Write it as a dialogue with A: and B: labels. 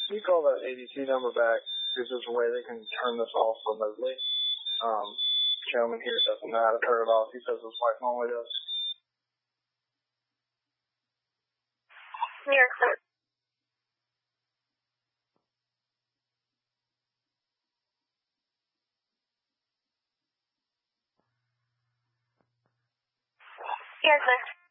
A: Can you call that ADT number back? Because there's a way they can turn this off remotely. Gentleman here doesn't know how to turn it off. He says his wife normally does.
B: New York, sir. Yes, sir.